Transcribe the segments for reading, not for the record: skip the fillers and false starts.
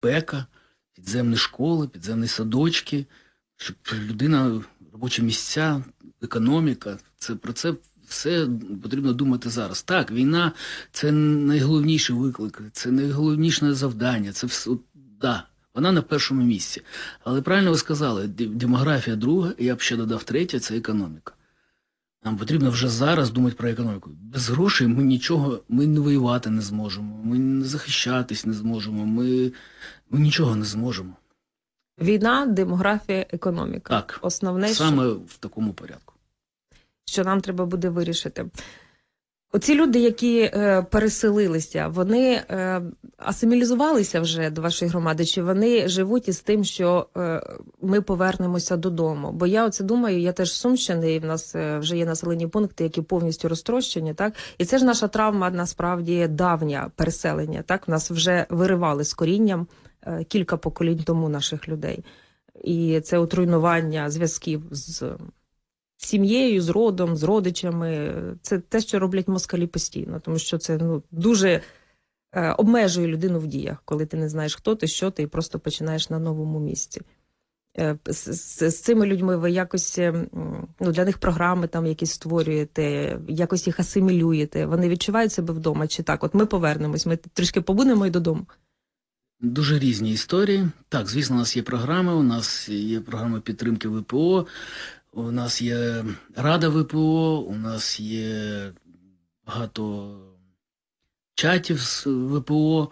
безпека, підземні школи, підземні садочки, щоб людина, робочі місця, економіка, про це все потрібно думати зараз. Так, війна – це найголовніший виклик, це найголовніше завдання, це все, да, вона на першому місці. Але правильно ви сказали, демографія друга, і я б ще додав третя – це економіка. Нам потрібно вже зараз думати про економіку. Без грошей ми не воювати не зможемо, ми не захищатись не зможемо, ми нічого не зможемо. Війна, демографія, економіка. Так, основне, саме в такому порядку. Що нам треба буде вирішити. Оці люди, які переселилися, вони асимілізувалися вже до вашої громади, чи вони живуть із тим, що ми повернемося додому? Бо я оце думаю, я теж з Сумщини, і в нас вже є населені пункти, які повністю розтрощені, так? І це ж наша травма, насправді, давня переселення, так? Нас вже виривали з корінням кілька поколінь тому наших людей. І це отруйнування зв'язків з сім'єю, з родом, з родичами. Це те, що роблять москалі постійно, тому що це дуже обмежує людину в діях, коли ти не знаєш, хто ти, що ти, і просто починаєш на новому місці. З цими людьми ви якось, для них програми там якісь створюєте, якось їх асимілюєте, вони відчувають себе вдома, чи так? От ми повернемось, ми трішки побудемо і додому. Дуже різні історії. Так, звісно, у нас є програми, у нас є програма підтримки ВПО, у нас є Рада ВПО, у нас є багато чатів з ВПО.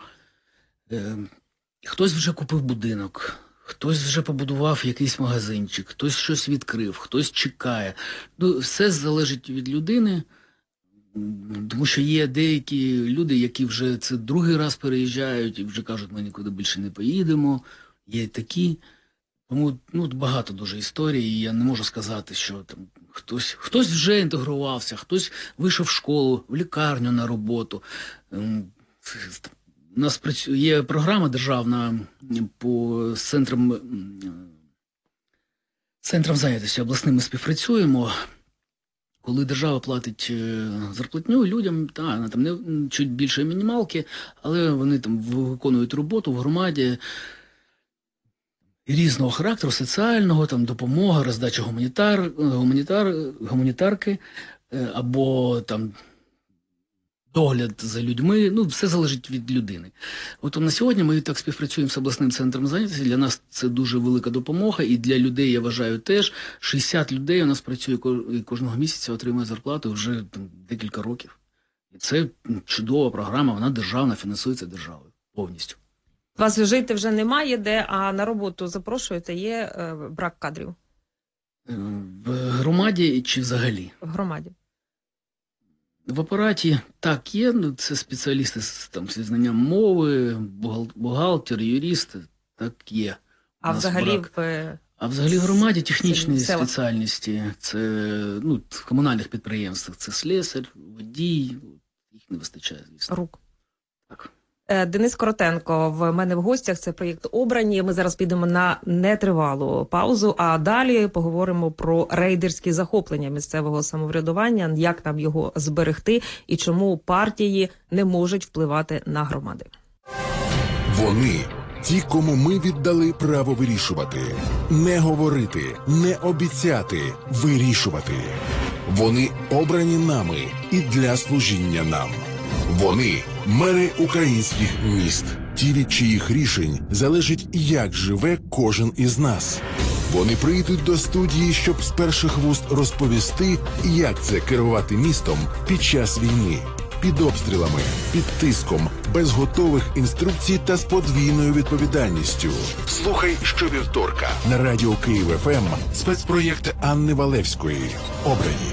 Хтось вже купив будинок, хтось вже побудував якийсь магазинчик, хтось щось відкрив, хтось чекає. Все залежить від людини, тому що є деякі люди, які вже це другий раз переїжджають і вже кажуть, ми нікуди більше не поїдемо. Є такі. Тому багато дуже історій, і я не можу сказати, що там хтось вже інтегрувався, хтось вийшов в школу, в лікарню на роботу. У нас є програма державна по центрам зайнятості обласним ми співпрацюємо. Коли держава платить зарплатню людям, вона там не чуть більше мінімалки, але вони там виконують роботу в громаді різного характеру, соціального, там допомога, роздача гуманітарки, або там догляд за людьми, все залежить від людини. От на сьогодні ми так співпрацюємо з обласним центром зайнятості, для нас це дуже велика допомога, і для людей, я вважаю, теж 60 людей у нас працює і кожного місяця отримує зарплату вже декілька років. І це чудова програма, вона державна, фінансується державою повністю. Вас жити вже немає де, а на роботу запрошуєте, є брак кадрів? В громаді чи взагалі? В громаді. В апараті так є, це спеціалісти зі знанням мови, бухгалтер, юрист, так є. А взагалі в громаді технічні спеціальності, це в комунальних підприємствах, це слесар, водій, їх не вистачає, звісно. Рук. Так. Денис Коротенко в мене в гостях, це проєкт «Обрані». Ми зараз підемо на нетривалу паузу, а далі поговоримо про рейдерські захоплення місцевого самоврядування, як нам його зберегти і чому партії не можуть впливати на громади. Вони – ті, кому ми віддали право вирішувати. Не говорити, не обіцяти, вирішувати. Вони обрані нами і для служіння нам. Вони – мери українських міст, ті, від чиїх рішень залежить, як живе кожен із нас. Вони прийдуть до студії, щоб з перших вуст розповісти, як це керувати містом під час війни, під обстрілами, під тиском, без готових інструкцій та з подвійною відповідальністю. Слухай щовівторка на Радіо Київ ФМ спецпроєкт Анни Валевської «Обрані».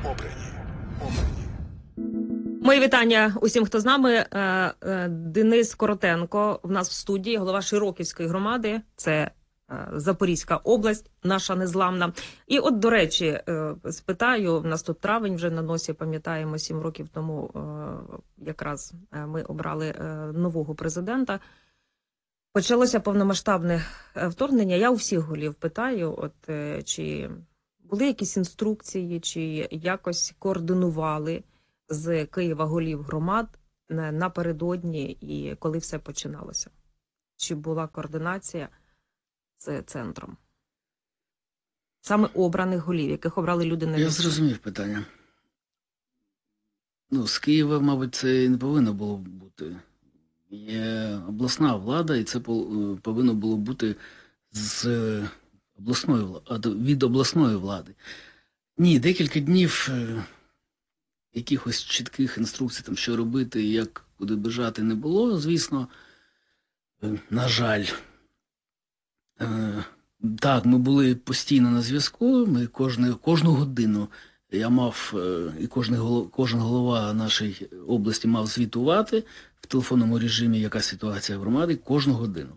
Мої вітання усім, хто з нами. Денис Коротенко в нас в студії, голова Широківської громади, це Запорізька область, наша незламна. І от, до речі, спитаю, в нас тут травень вже на носі, пам'ятаємо, 7 років тому якраз ми обрали нового президента. Почалося повномасштабне вторгнення. Я у всіх голів питаю, чи були якісь інструкції, чи якось координували з Києва голів громад напередодні і коли все починалося? чи була координація з центром? Саме обраних голів, яких обрали люди на Я місці. зрозумів питання. Ну, з Києва, мабуть, це і не повинно було бути. Є обласна влада, і це повинно було бути з від обласної влади. Ні, декілька днів якихось чітких інструкцій, там, що робити, як куди бежати, не було, звісно. На жаль. Так, ми були постійно на зв'язку, ми кожну годину я мав, і кожен голова нашої області мав звітувати в телефонному режимі, яка ситуація в громаді, кожну годину.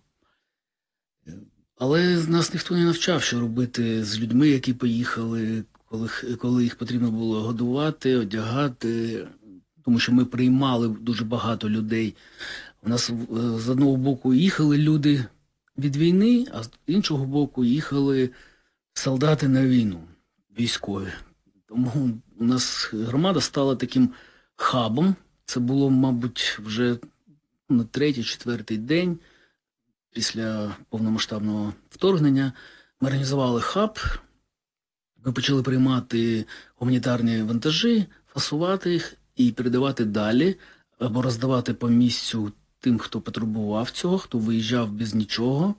Але нас ніхто не навчав, що робити з людьми, які поїхали, коли їх потрібно було годувати, одягати, тому що ми приймали дуже багато людей. У нас з одного боку їхали люди від війни, а з іншого боку їхали солдати на війну, військові. Тому у нас громада стала таким хабом. Це було, мабуть, вже на 3-4 день після повномасштабного вторгнення. Ми організували хаб, ми почали приймати гуманітарні вантажі, фасувати їх і передавати далі, або роздавати по місцю тим, хто потребував цього, хто виїжджав без нічого.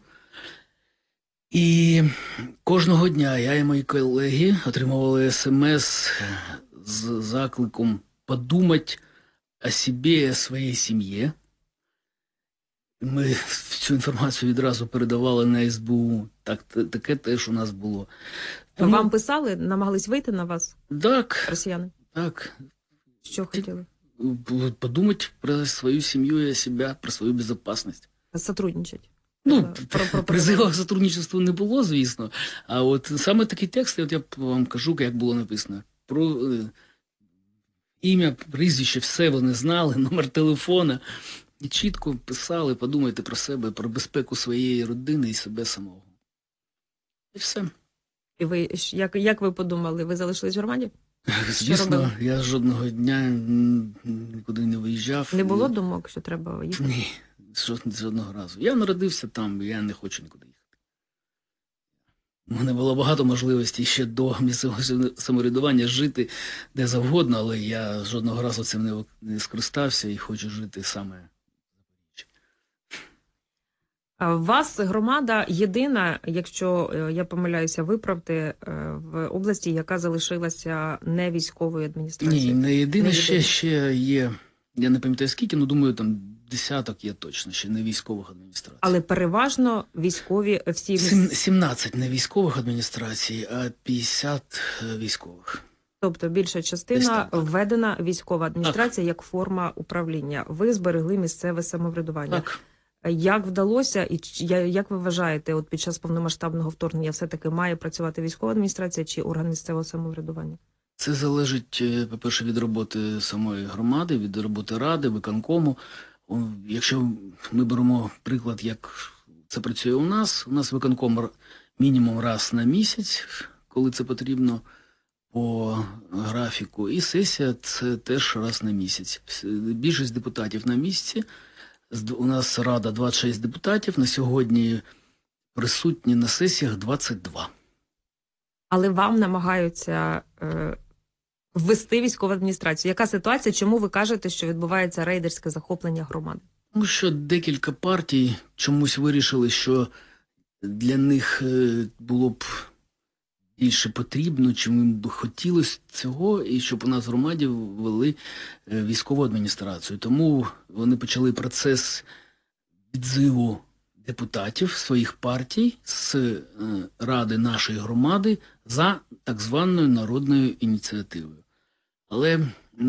І кожного дня я і мої колеги отримували смс з закликом подумати о собі, о своїй сім'ї. Ми цю інформацію відразу передавали на СБУ. Таке теж у нас було. Тому... Вам писали, намагались вийти на вас? Так. Росіяни? Так. Що хотіли? Подумати про свою сім'ю і себе, про свою безпечність. Сотрудничать? Ну, призиву к сотрудничеству не було, звісно. А от саме такі тексти, от я вам кажу, як було написано. Про ім'я, прізвище, все вони знали, номер телефона. І чітко писали, подумайте про себе, про безпеку своєї родини і себе самого. І все. І ви, як ви подумали, ви залишились в громаді? Звісно, я жодного дня нікуди не виїжджав. Не було думок, що треба їхати? Ні, жодного разу. Я народився там, я не хочу нікуди їхати. У мене було багато можливостей ще до місцевого самоврядування жити де завгодно, але я жодного разу цим не скористався і хочу жити саме в Запоріжжі. У вас громада єдина, якщо я помиляюся, виправте, в області, яка залишилася не військовою адміністрацією? Ні, не єдина, ще є, я не пам'ятаю скільки, але думаю, там десяток є точно, ще не військових адміністрацій. Але переважно військові всі... 17 не військових адміністрацій, а 50 військових. Тобто більша частина введена військова адміністрація як форма управління. Ви зберегли місцеве самоврядування. Так. Як вдалося, і як ви вважаєте, от під час повномасштабного вторгнення все-таки має працювати військова адміністрація чи орган місцевого самоврядування? Це залежить, по-перше, від роботи самої громади, від роботи ради, виконкому. Якщо ми беремо приклад, як це працює у нас виконком мінімум раз на місяць, коли це потрібно по графіку, і сесія це теж раз на місяць. Більшість депутатів на місці. У нас рада 26 депутатів, на сьогодні присутні на сесіях 22. Але вам намагаються ввести військову адміністрацію. Яка ситуація? Чому ви кажете, що відбувається рейдерське захоплення громади? Тому що декілька партій чомусь вирішили, що для них було б більше потрібно, чим їм би хотілося цього, і щоб у нас в громаді ввели військову адміністрацію. Тому вони почали процес відзиву депутатів своїх партій з ради нашої громади за так званою народною ініціативою. Але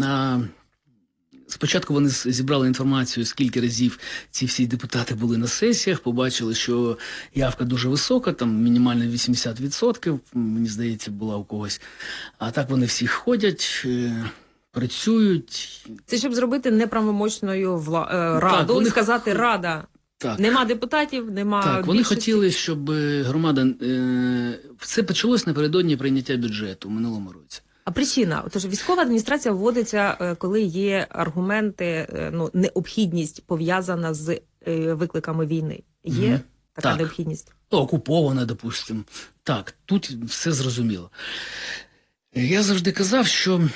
спочатку вони зібрали інформацію, скільки разів ці всі депутати були на сесіях, побачили, що явка дуже висока, там мінімально 80%, мені здається, була у когось. А так вони всі ходять, працюють. Це щоб зробити неправомочною раду, і сказати, рада, так. Нема депутатів, нема Так, вони більшості. хотіли, щоб громада... Це почалось напередодні прийняття бюджету в минулому році. А причина? Тож військова адміністрація вводиться, коли є аргументи, необхідність пов'язана з викликами війни? Є Мгм. така Так. необхідність? Окупована, допустимо. Так, тут все зрозуміло. Я завжди казав, що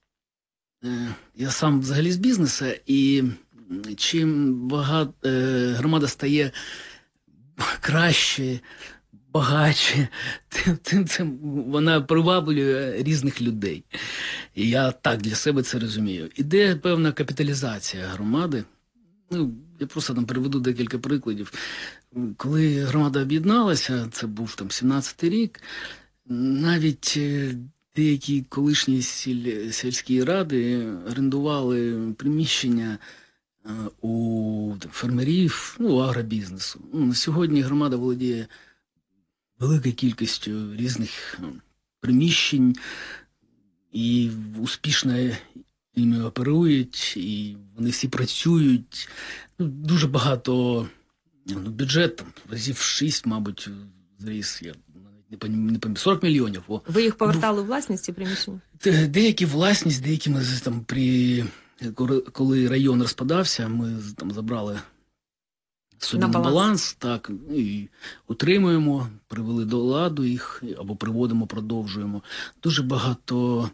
я сам взагалі з бізнесу, і чим громада стає краще, багатше, тим вона приваблює різних людей. І я так для себе це розумію. Іде певна капіталізація громади. Ну, я просто там приведу декілька прикладів. Коли громада об'єдналася, це був там 17-й рік, навіть деякі колишні сільські ради орендували приміщення у фермерів, ну, агробізнесу. Ну, на сьогодні громада володіє великою кількістю різних приміщень і успішно ними оперують, і вони всі працюють. Ну, дуже багато бюджет, там, разів 6, мабуть, зріс, я не пам'ятаю, 40 мільйонів. Ви їх повертали у власність, ці приміщення? Деякі власність, деякі ми там коли район розпадався, ми там забрали собі на баланс, так, і утримуємо, привели до ладу їх, або приводимо, продовжуємо. Дуже багато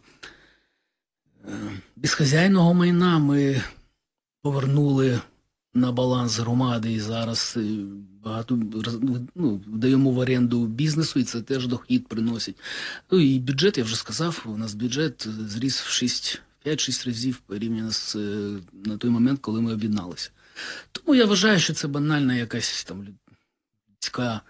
безхазяйного майна ми повернули на баланс громади, і зараз багато даємо в оренду бізнесу, і це теж дохід приносить. Ну і бюджет, я вже сказав, у нас бюджет зріс в 5-6 разів порівняно на той момент, коли ми об'єдналися. Тому я вважаю, що це банальна якась там людська...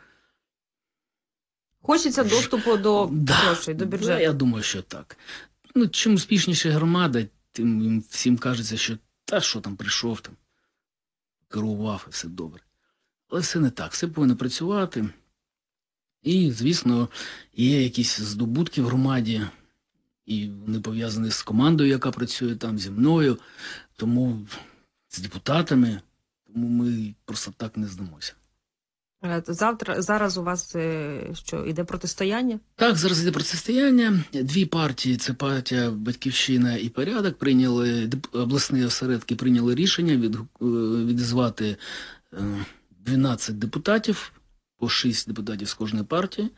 Хочеться доступу до грошей, до бюджету. Да, я думаю, що так. Ну, чим успішніша громада, тим їм всім кажеться, що що там прийшов, там, керував і все добре. Але все не так, все повинно працювати. І, звісно, є якісь здобутки в громаді, і вони пов'язані з командою, яка працює там, зі мною, тому з депутатами, тому ми просто так не здамося. Зараз у вас що, іде протистояння? Так, зараз іде протистояння. Дві партії, це партія «Батьківщина» і «Порядок», обласні осередки прийняли рішення відізвати 12 депутатів, по 6 депутатів з кожної партії.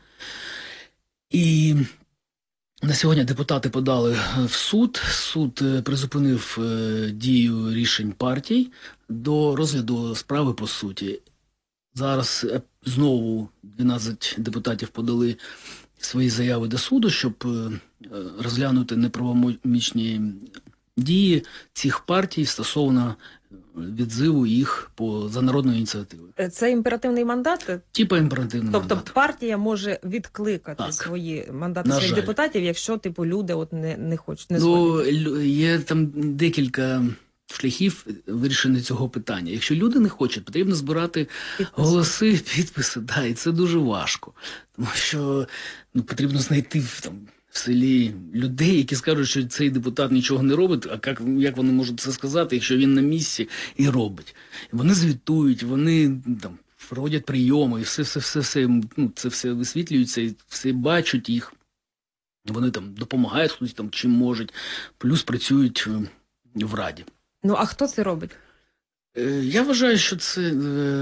І на сьогодні депутати подали в суд. Суд призупинив дію рішень партій до розгляду справи по суті. Зараз знову 12 депутатів подали свої заяви до суду, щоб розглянути неправомірні дії цих партій стосовно відзиву їх за народною ініціативою. Це імперативний мандат? Типа імперативний мандат. Тобто партія може відкликати свої мандати своїх депутатів, якщо люди не хочуть, не згодні? Є там декілька шляхів вирішення цього питання. Якщо люди не хочуть, потрібно збирати голоси, підписи, да, і це дуже важко. Тому що потрібно знайти в селі людей, які скажуть, що цей депутат нічого не робить, а як вони можуть це сказати, якщо він на місці і робить. І вони звітують, вони там проводять прийоми, і це все висвітлюється, і все бачать їх. Вони там допомагають, хтось там чим можуть, плюс працюють в Раді. Ну, а хто це робить? Я вважаю, що це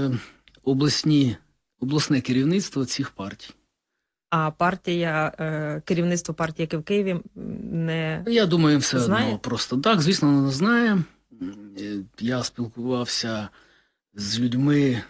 обласне керівництво цих партій. А керівництво партії, яке в Києві, не Я думаю, все знає? одно просто так. Звісно, вона знає. Я спілкувався з людьми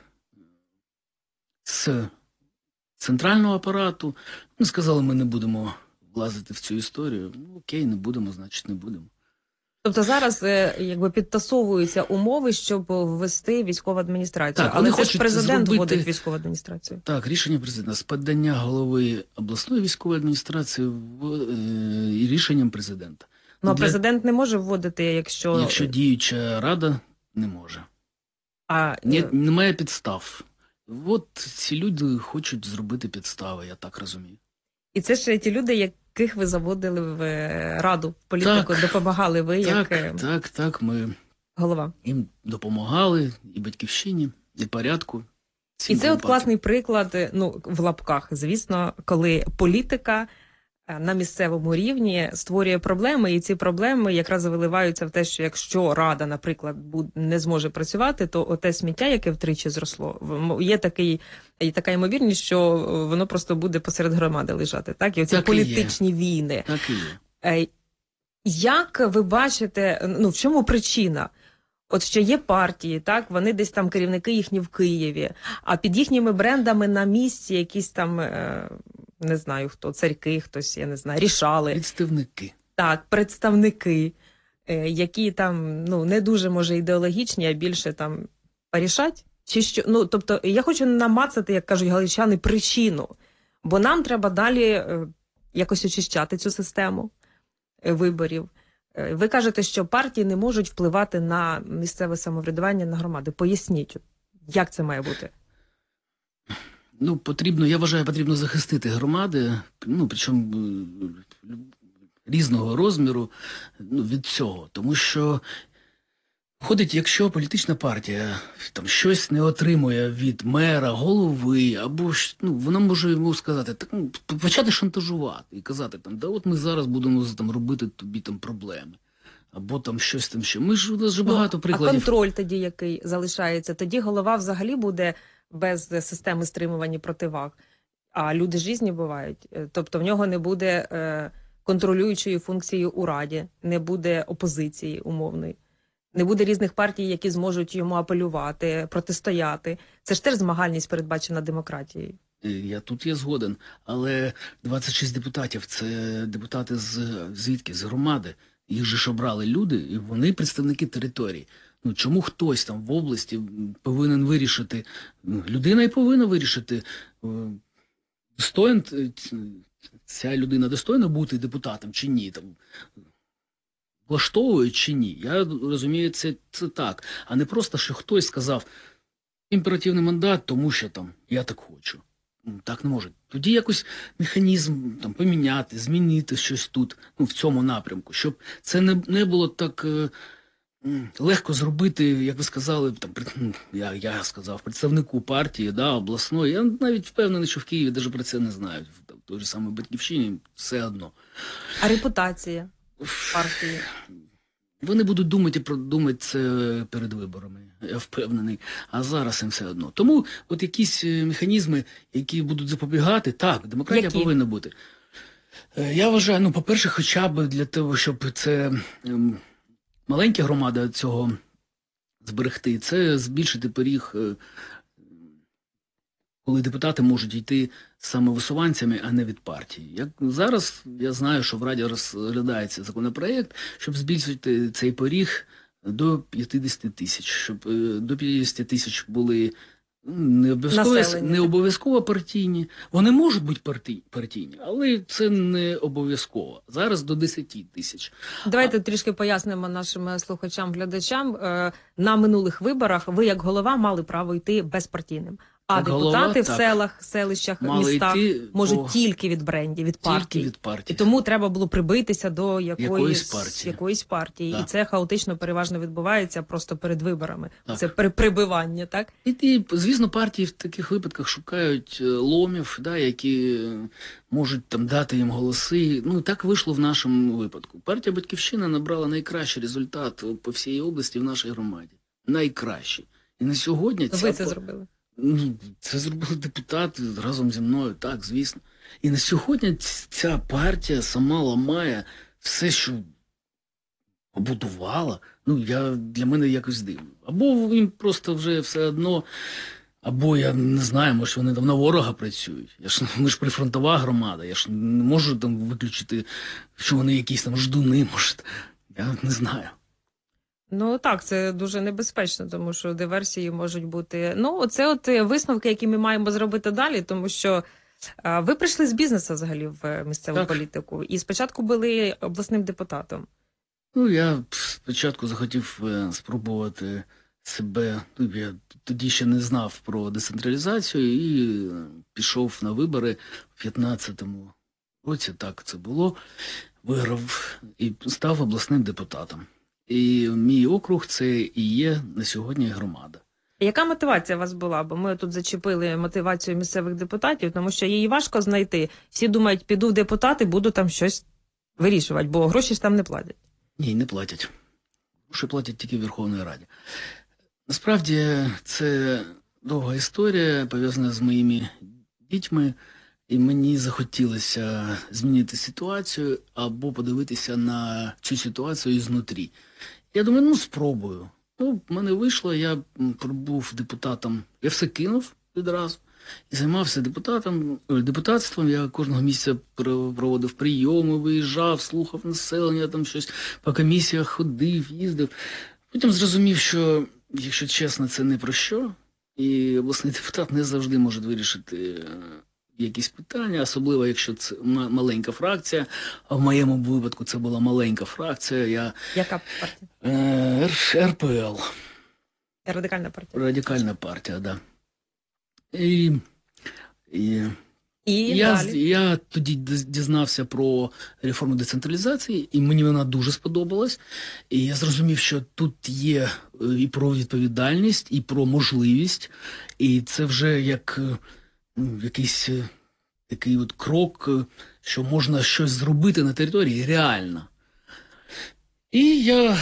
з центрального апарату. Вони сказали, ми не будемо влазити в цю історію. Ну, окей, не будемо, значить не будемо. Тобто зараз підтасовуються умови, щоб ввести військову адміністрацію. Так, але це ж президент вводить військову адміністрацію. Так, рішення президента з подання голови обласної військової адміністрації і рішенням президента. Ну, а президент не може вводити, якщо діюча рада не може. Немає підстав. От ці люди хочуть зробити підстави, я так розумію. І це ж ті люди, яких ви заводили в раду, в політику, допомагали ви, Так, ми голова. Їм допомагали, і «Батьківщині», і «Порядку». І це класний приклад, в лапках, звісно, коли політика на місцевому рівні створює проблеми, і ці проблеми якраз виливаються в те, що якщо рада, наприклад, не зможе працювати, то оте сміття, яке втричі зросло, є така ймовірність, що воно просто буде посеред громади лежати. Так? І оці Так і політичні війни. Так і є. Як ви бачите, в чому причина? От що є партії, так, вони десь там, керівники їхні в Києві, а під їхніми брендами на місці якісь там, не знаю хто, царьки, хтось, я не знаю, рішали. Представники. Так, представники, які там, не дуже, може, ідеологічні, а більше там порішать? Чи що? Тобто, я хочу намацати, як кажуть галичани, причину, бо нам треба далі якось очищати цю систему виборів. Ви кажете, що партії не можуть впливати на місцеве самоврядування, на громади. Поясніть, як це має бути? Я вважаю, потрібно захистити громади, причому різного розміру від цього. Тому що виходить, якщо політична партія там щось не отримує від мера, голови, або вона може йому сказати, почати шантажувати і казати, от ми зараз будемо робити тобі проблеми. Або там щось там ще. Ми ж у нас багато прикладів. А контроль тоді який залишається? Тоді голова взагалі буде без системи стримувань і противаг. А люди ж різні бувають. Тобто в нього не буде контролюючої функції у раді, не буде опозиції умовної, не буде різних партій, які зможуть йому апелювати, протистояти. Це ж теж змагальність, передбачена демократією. Я тут є згоден, але 26 депутатів – це депутати звідки? З громади. Їх же ж обрали люди, і вони представники території. Чому хтось там в області повинен вирішити, людина і повинна вирішити, ця людина достойна бути депутатом чи ні, влаштовують чи ні. Я розумію, це так, а не просто, що хтось сказав імперативний мандат, тому що я так хочу. Так не може. Тоді якось механізм поміняти, змінити щось тут, в цьому напрямку, щоб це не було так легко зробити, як ви сказали, я сказав, представнику партії, обласної. Я навіть впевнений, що в Києві навіть про це не знають. В той же самій Батьківщині все одно. А репутація партії? Вони будуть думати це перед виборами, я впевнений, а зараз їм все одно. Тому от якісь механізми, які будуть запобігати, так, демократія повинна бути. Я вважаю, по-перше, хоча б для того, щоб це маленька громада цього зберегти, це збільшити поріг, коли депутати можуть йти самовисуванцями, а не від партії. Зараз я знаю, що в Раді розглядається законопроєкт, щоб збільшити цей поріг до 50 тисяч, щоб до 50 тисяч були не обов'язково партійні. Вони можуть бути партійні, але це не обов'язково. Зараз до 10 тисяч. Давайте трішки пояснимо нашим слухачам, глядачам. На минулих виборах ви, як голова, мали право йти безпартійним. А депутати в селах, селищах, містах можуть тільки від брендів, від партій. І тому треба було прибитися до якоїсь партії. І це хаотично переважно відбувається просто перед виборами. Так. Це прибивання, так? І, звісно, партії в таких випадках шукають ломів, які можуть дати їм голоси. Так вийшло в нашому випадку. Партія «Батьківщина» набрала найкращий результат по всій області в нашій громаді. Найкращий. І на сьогодні... Ви це зробили? Це зробили депутати разом зі мною, так, звісно. І на сьогодні ця партія сама ламає все, що побудувала. Для мене якось дивно. Або їм просто вже все одно, або я не знаю, може вони на ворога працюють. Ми ж прифронтова громада, я ж не можу виключити, що вони якісь ждуни, може. Я не знаю. Так, це дуже небезпечно, тому що диверсії можуть бути. Це висновки, які ми маємо зробити далі, тому що ви прийшли з бізнесу взагалі в місцеву політику і спочатку були обласним депутатом. Я спочатку захотів спробувати себе, я тоді ще не знав про децентралізацію і пішов на вибори в 15-му році, так це було, виграв і став обласним депутатом. І мій округ – це і є на сьогодні громада. Яка мотивація у вас була? Бо ми тут зачепили мотивацію місцевих депутатів, тому що її важко знайти. Всі думають, піду в депутати, буду там щось вирішувати, бо гроші ж там не платять. Ні, не платять. Гроші платять тільки в Верховній Раді. Насправді, це довга історія, пов'язана з моїми дітьми, і мені захотілося змінити ситуацію або подивитися на цю ситуацію знутрі. Я думаю, ну спробую. Ну, в мене вийшло, я був депутатом, я все кинув відразу і займався депутатством. Я кожного місяця проводив прийоми, виїжджав, слухав населення, там щось по комісіях ходив, їздив. Потім зрозумів, що, якщо чесно, це не про що, і обласний депутат не завжди може вирішити якісь питання, особливо, якщо це маленька фракція. А в моєму випадку це була маленька фракція. Яка партія? РПЛ. Радикальна партія. Радикальна партія, так. Да. І далі? я тоді дізнався про реформу децентралізації, і мені вона дуже сподобалась. І я зрозумів, що тут є і про відповідальність, і про можливість. І це вже як якийсь такий от крок, що можна щось зробити на території реально. І я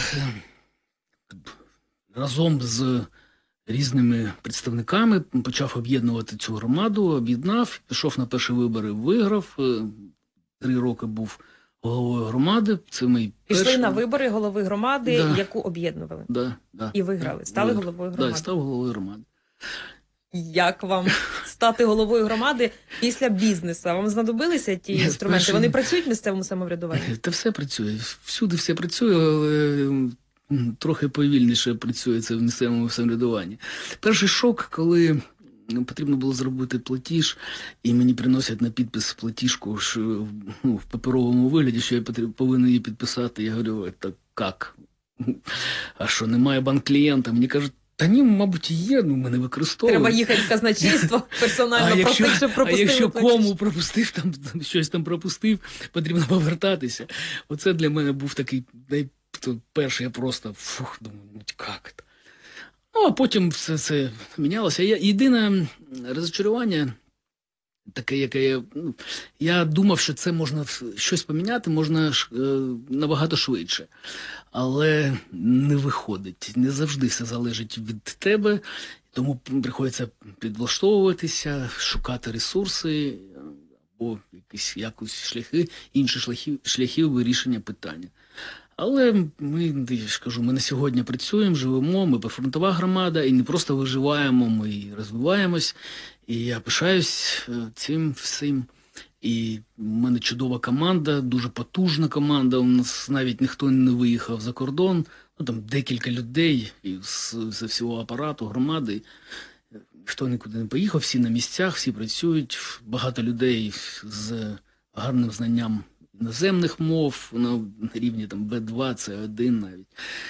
разом з різними представниками почав об'єднувати цю громаду, об'єднав, пішов на перші вибори, виграв. 3 роки був головою громади. Це мій Пішли на вибори голови громади, да. Яку об'єднували. Да. І виграли. Стали головою громади. Так, став головою громади. Як вам стати головою громади після бізнесу? Вам знадобилися ті інструменти? Вони працюють в місцевому самоврядуванні? Та все працює. Всюди все працює, але трохи повільніше працює це в місцевому самоврядуванні. Перший шок, коли потрібно було зробити платіж, і мені приносять на підпис платіжку в паперовому вигляді, що я повинен її підписати. Я говорю, так як? А що, немає банк-клієнта? Мені кажуть, та ні, мабуть, є, ми не використовуємо. Треба їхати в казначейство персонально, просити, щоб пропустили. А якщо платіж. кому пропустив, щось там пропустив, потрібно повертатися. Оце для мене був такий, перший я просто, думаю, як це? Ну, а потім все це мінялося. Єдине розчарування таке, яке я думав, що це можна щось поміняти, можна набагато швидше. Але не виходить. Не завжди все залежить від тебе, тому приходиться підлаштовуватися, шукати ресурси або інші шляхи вирішення питання. Але ми на сьогодні працюємо, живемо, ми прифронтова громада, і не просто виживаємо, ми і розвиваємось. І я пишаюсь цим всім. І в мене чудова команда, дуже потужна команда. У нас навіть ніхто не виїхав за кордон. Там декілька людей з всього апарату, громади. Ніхто нікуди не поїхав, всі на місцях, всі працюють. Багато людей з гарним знанням іноземних мов, на рівні B2, C1 навіть.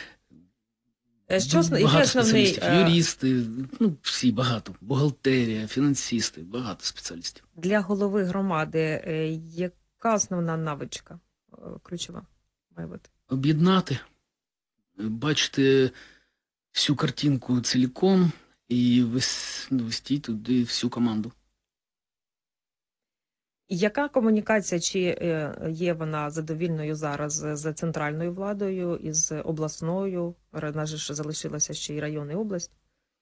Багато спеціалістів, юристи, всі багато, бухгалтерія, фінансисти, багато спеціалістів. Для голови громади яка основна навичка ключова має бути? Об'єднати, бачити всю картинку цілком і вести туди всю команду. Яка комунікація, чи є вона задовільною зараз з центральною владою і з обласною? У нас же залишилася ще й район і область.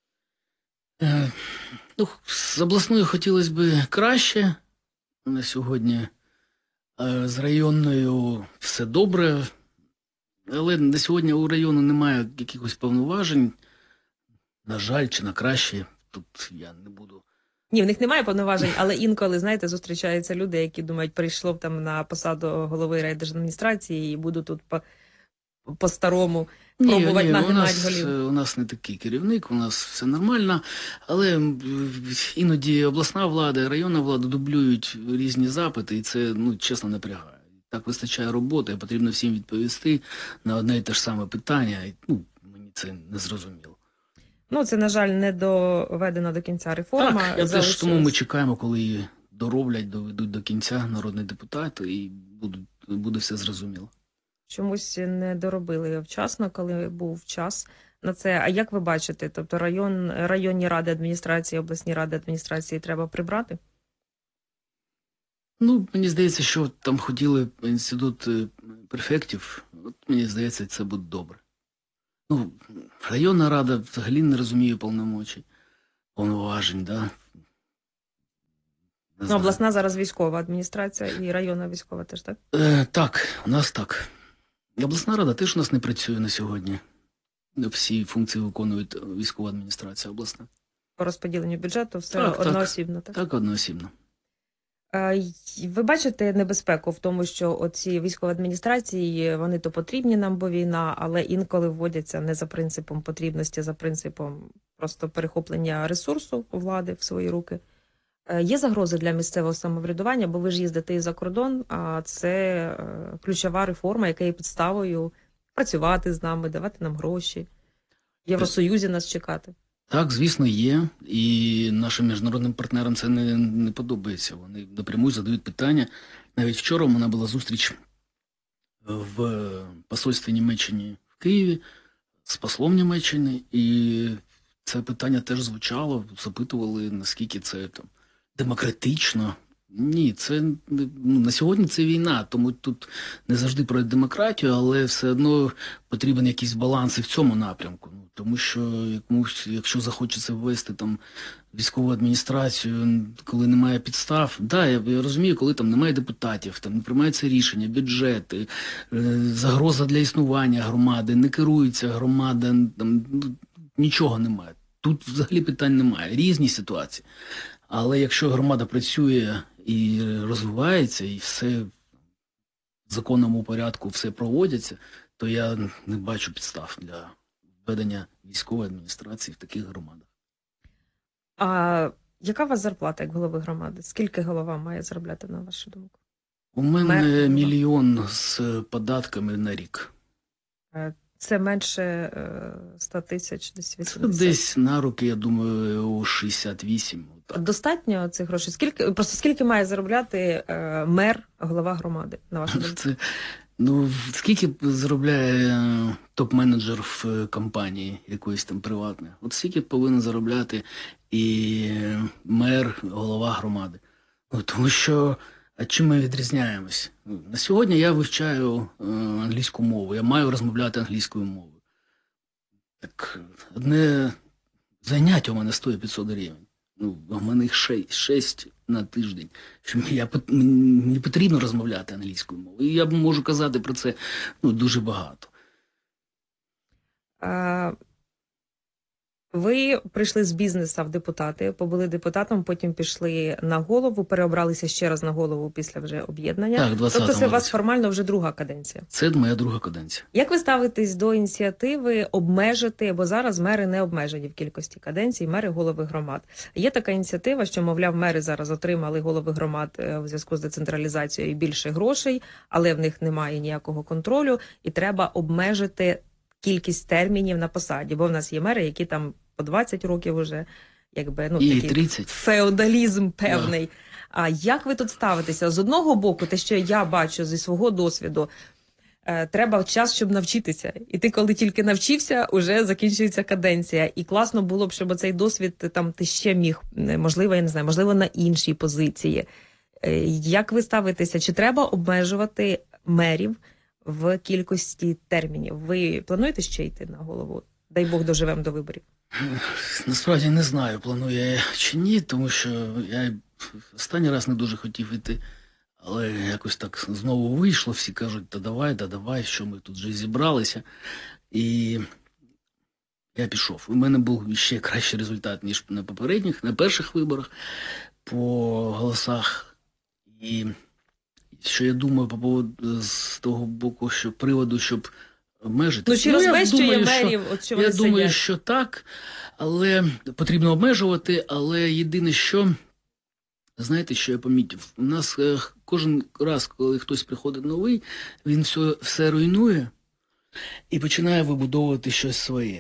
З обласною хотілося б краще на сьогодні. З районною все добре. Але на сьогодні у району немає якихось повноважень. На жаль, чи на краще. Тут я не буду. Ні, в них немає повноважень, але інколи, знаєте, зустрічаються люди, які думають, прийшло там на посаду голови райдержадміністрації і буду тут по-старому пробувати нагинати голів. У нас не такий керівник, у нас все нормально, але іноді обласна влада і районна влада дублюють різні запити, і це, чесно, напрягає. Так вистачає роботи, потрібно всім відповісти на одне і те ж саме питання, і мені це не зрозуміло. Це, на жаль, не доведена до кінця реформа. Так, тому ми чекаємо, коли її дороблять, доведуть до кінця народні депутати, і буде все зрозуміло. Чомусь не доробили вчасно, коли був час. на це. А як ви бачите? Тобто районні ради адміністрації, обласні ради адміністрації треба прибрати? Ну, мені здається, що там хотіли інститут префектів. От мені здається, це буде добре. Ну, районна рада взагалі не розуміє повноважень, да? Не Ну, знаю. обласна зараз військова адміністрація і районна військова теж, так? Так, у нас так. Обласна рада теж у нас не працює на сьогодні. Всі функції виконує військова адміністрація обласна. По розподіленню бюджету все Так, так. одноосібно, так? Так, одноосібно. Ви бачите небезпеку в тому, що оці військові адміністрації, вони то потрібні нам, бо війна, але інколи вводяться не за принципом потрібності, а за принципом просто перехоплення ресурсу влади в свої руки. Є загрози для місцевого самоврядування, бо ви ж їздите і за кордон, а це ключова реформа, яка є підставою працювати з нами, давати нам гроші, в Євросоюзі нас чекати. Так, звісно, є. І нашим міжнародним партнерам це не подобається. Вони напряму задають питання. Навіть вчора у мене була зустріч в посольстві Німеччини в Києві з послом Німеччини, і це питання теж звучало, запитували, наскільки це там демократично. Ні, це на сьогодні це війна, тому тут не завжди про демократію, але все одно потрібен якийсь баланс і в цьому напрямку. Тому що якщо захочеться ввести там військову адміністрацію, коли немає підстав, я розумію, коли там немає депутатів, там не приймаються рішення, бюджети, загроза для існування громади, не керується громада, там нічого немає. Тут взагалі питань немає, різні ситуації. Але якщо громада працює і розвивається, і все в законному порядку все проводиться, то я не бачу підстав для введення військової адміністрації в таких громадах. А яка у вас зарплата як голови громади? Скільки голова має заробляти, на вашу думку? У мене 1 мільйон з податками на рік. Це менше 100 тисяч, десь 80? Це десь на руки, я думаю, 68. Так. Достатньо цих грошей? Скільки має заробляти мер, голова громади, на вашу думку? Скільки заробляє топ-менеджер в компанії якоїсь там приватної? От скільки повинен заробляти і мер, голова громади? Тому що, а чим ми відрізняємось? На сьогодні я вивчаю англійську мову, я маю розмовляти англійською мовою. Так, одне заняття у мене стоїть 500 гривень. У мене їх 6 на тиждень. Мені потрібно розмовляти англійською мовою. І я можу казати про це дуже багато. Ви прийшли з бізнесу в депутати, побули депутатом, потім пішли на голову, переобралися ще раз на голову після вже об'єднання. Так, 20-му році. Тобто це у вас формально вже друга каденція. Це моя друга каденція. Як ви ставитесь до ініціативи обмежити, бо зараз мери не обмежені в кількості каденцій, мери голови громад. Є така ініціатива, що, мовляв, мери зараз отримали голови громад в зв'язку з децентралізацією більше грошей, але в них немає ніякого контролю, і треба обмежити кількість термінів на посаді, бо в нас є мери, які там по 20 років уже, якби, і такий 30. феодалізм певний. А як ви тут ставитеся? З одного боку, те, що я бачу зі свого досвіду, треба час, щоб навчитися. І ти, коли тільки навчився, уже закінчується каденція. І класно було б, щоб цей досвід там ти ще міг, можливо, я не знаю, можливо, на іншій позиції. Як ви ставитеся? Чи треба обмежувати мерів в кількості термінів? Ви плануєте ще йти на голову? Дай Бог, доживемо до виборів. Насправді не знаю, планую я чи ні, тому що я останній раз не дуже хотів йти, але якось так знову вийшло, всі кажуть, та давай, що ми тут вже зібралися. І я пішов. У мене був ще кращий результат, ніж на перших виборах по голосах. І що я думаю по поводу з того боку, що приводу, щоб обмежити. Чи розбещує мерів, що вони Я думаю, сидять? що так, але потрібно обмежувати, але єдине, що, знаєте, що я помітив? У нас кожен раз, коли хтось приходить новий, він все руйнує і починає вибудовувати щось своє.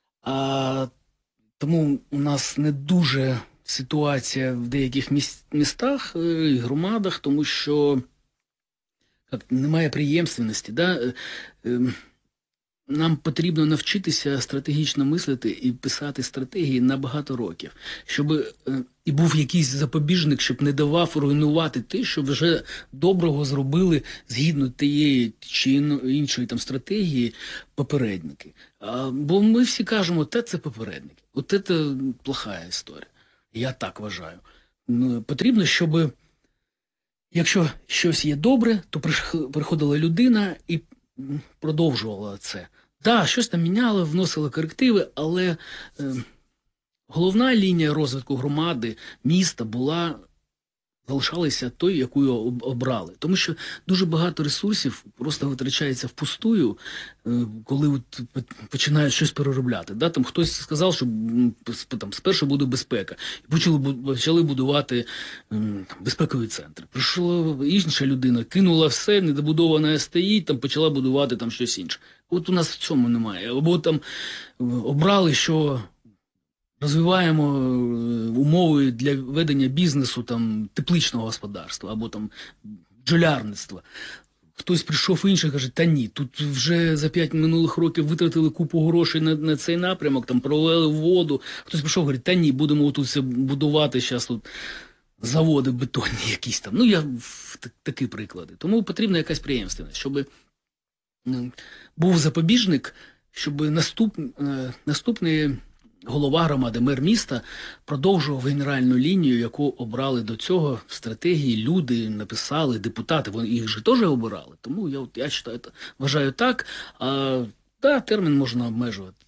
Тому у нас не дуже ситуація в деяких містах і громадах, тому що немає преємственності, да? нам потрібно навчитися стратегічно мислити і писати стратегії на багато років, щоб і був якийсь запобіжник, щоб не давав руйнувати те, що вже доброго зробили згідно тієї чи іншої там стратегії попередники. Бо ми всі кажемо, це попередники, от це плоха історія. Я так вважаю. Потрібно, щоб якщо щось є добре, то приходила людина і продовжувала це. Так, щось там міняло, вносило корективи, але головна лінія розвитку громади, міста залишалася той, яку обрали. Тому що дуже багато ресурсів просто витрачається впустую, коли починають щось переробляти. Да? Там хтось сказав, що спершу буде безпека. І почали будувати безпековий центр. Прийшла інша людина, кинула все, недобудоване стоїть, почала будувати щось інше. От у нас в цьому немає. Або там обрали, що розвиваємо умови для ведення бізнесу, тепличного господарства, або бджолярництва. Хтось прийшов інший, каже, ні, тут вже за 5 минулих років витратили купу грошей на цей напрямок, пролили воду. Хтось прийшов, говорить, ні, будемо тут все будувати, зараз тут заводи бетонні якісь там. Такі приклади. Тому потрібна якась преємственність, щоб був запобіжник, щоб наступний голова громади, мер міста, продовжував генеральну лінію, яку обрали до цього в стратегії, люди написали, депутати, вони їх же теж обирали. Тому я вважаю так. Термін можна обмежувати.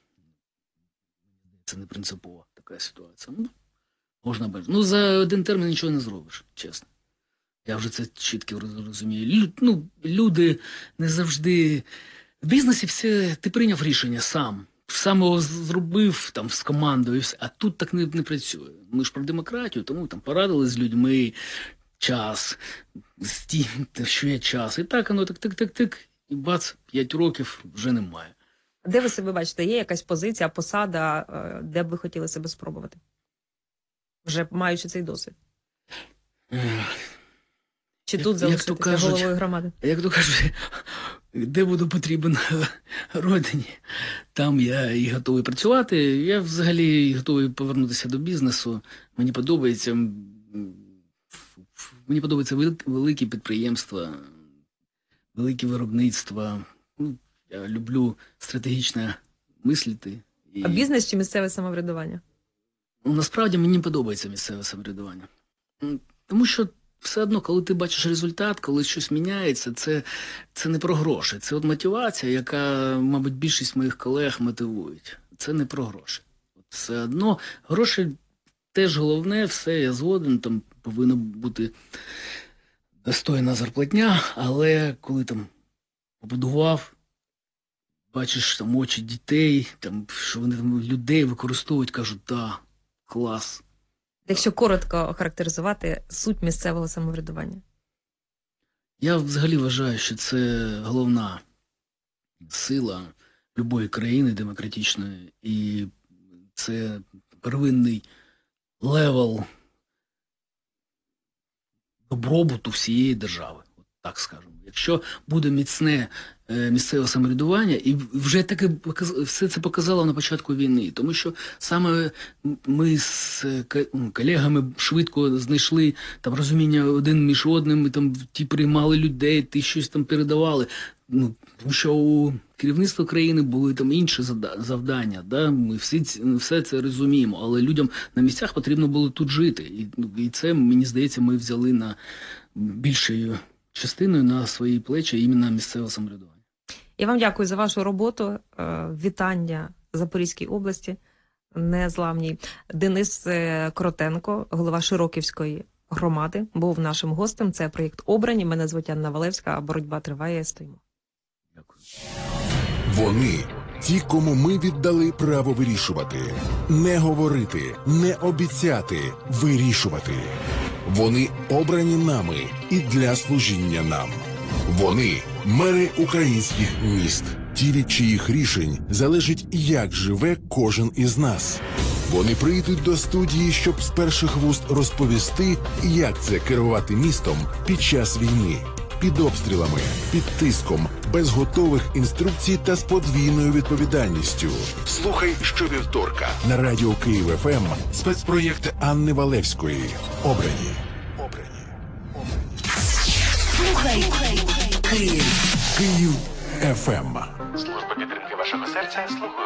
Це не принципова така ситуація. Можна обмежувати. За один термін нічого не зробиш, чесно. Я вже це чітко розумію. Люди не завжди... В бізнесі все ти прийняв рішення сам. Сам його зробив з командою, а тут так не працює. Ми ж про демократію, тому порадили з людьми час, що є час. І так воно тик-тик-тик, і бац, 5 років вже немає. Де ви себе бачите? Є якась позиція, посада, де б ви хотіли себе спробувати? Вже маючи цей досвід? Чи тут залишитися головою громади? Як то кажуть, де буду потрібен родині, там я і готовий працювати. Я взагалі готовий повернутися до бізнесу. Мені подобається великі підприємства, великі виробництва. Я люблю стратегічно мислити. А бізнес чи місцеве самоврядування? Насправді мені подобається місцеве самоврядування. Тому що все одно, коли ти бачиш результат, коли щось міняється, це не про гроші. Це мотивація, яка, мабуть, більшість моїх колег мотивують. Це не про гроші. Все одно гроші теж головне, все, я згоден, повинна бути достойна зарплатня, але коли побудував, бачиш очі дітей, що вони людей використовують, кажуть, клас. Якщо коротко охарактеризувати суть місцевого самоврядування? Я взагалі вважаю, що це головна сила любої країни демократичної, і це первинний левел добробуту всієї держави, так скажемо. Якщо буде міцне місцеве самоврядування, і вже таки все це показало на початку війни, тому що саме ми з колегами швидко знайшли розуміння один між одним, ми ті приймали людей, ті щось передавали. Тому що у керівництва країни були інші завдання, да? Ми все це розуміємо, але людям на місцях потрібно було тут жити. І це, мені здається, ми взяли на більшою частиною на свої плечі іменно місцевого самоврядування. Я вам дякую за вашу роботу. Вітання Запорізькій області, незламній. Денис Кротенко, голова Широківської громади, був нашим гостем. Це проєкт «Обрані». Мене звуть Анна Валевська, а боротьба триває. Стоїмо. Дякую. Вони – ті, кому ми віддали право вирішувати. Не говорити, не обіцяти, вирішувати. Вони обрані нами і для служіння нам. Вони – мери українських міст, ті, від чиїх рішень залежить, як живе кожен із нас. Вони прийдуть до студії, щоб з перших вуст розповісти, як це керувати містом під час війни, під обстрілами, під тиском, без готових інструкцій та з подвійною відповідальністю. Слухай щовівторка на радіо Київ ФМ спецпроєкт Анни Валевської. Обрані. Слухай Київ. Київ ФМ. Служба підтримки вашого серця слухає.